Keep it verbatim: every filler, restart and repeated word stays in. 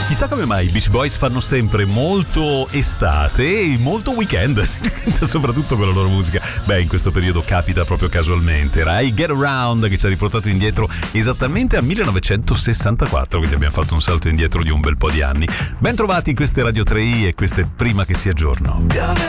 Chissà come mai i Beach Boys fanno sempre molto estate e molto weekend, soprattutto con la loro musica. Beh, in questo periodo capita proprio casualmente. Era I Get Around che ci ha riportato indietro esattamente a millenovecentosessantaquattro, quindi abbiamo fatto un salto indietro di un bel po' di anni. Ben trovati, queste Radio tre i e queste Prima che sia giorno.